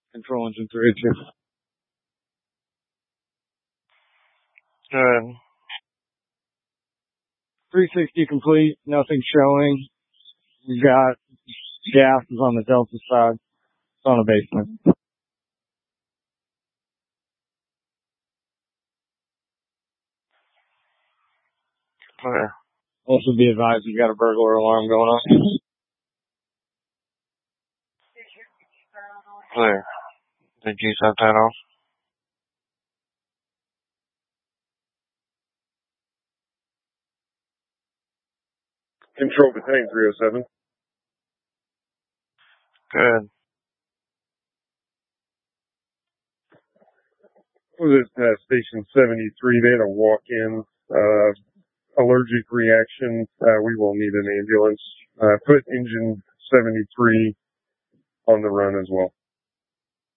Control engine 382. Good. 360 complete, nothing showing. We got gas is on the Delta side. It's on the basement. Clear. Also be advised, you got a burglar alarm going on. Clear. Did you set that off? Control Battalion 307. Good. Was it Station 73? They had a walk-in allergic reaction. We will need an ambulance. Put engine 73 on the run as well.